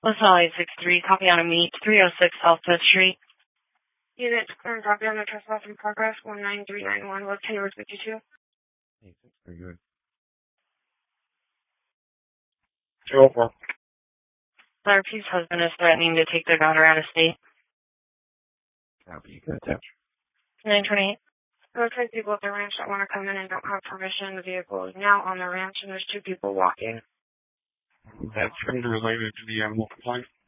LaSalle 863, copy on a meet, 306 South 5th Street. Unit current copy on the trespass in progress, 19391. What can you speak to? Hey, that's very good. 204. Larry's husband is threatening to take their daughter out of state. Copy. Good attach. 928. It looks like people at the ranch that want to come in and don't have permission. The vehicle is now on the ranch, and there's 2 people walking. That's related to the animal complaint.